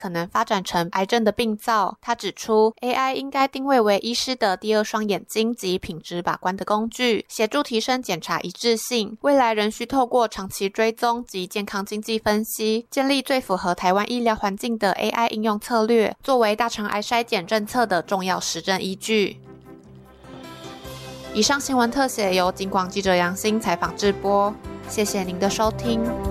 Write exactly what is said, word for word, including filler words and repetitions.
可能发展成癌症的病灶。他指出 A I 应该定位为医师的第二双眼睛及品质把关的工具，协助提升检查一致性。未来仍需透过长期追踪及健康经济分析，建立最符合台湾医疗环境的 A I 应用策略，作为大肠癌筛检政策的重要实证依据。以上新闻特写由警广记者杨欣采访制播，谢谢您的收听。